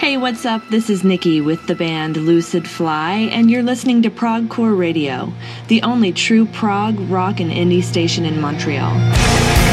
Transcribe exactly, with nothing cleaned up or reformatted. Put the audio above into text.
Hey, what's up? This is Nikki with the band Lucid Fly, and you're listening to Progcore Radio, the only true prog, rock, and indie station in Montreal.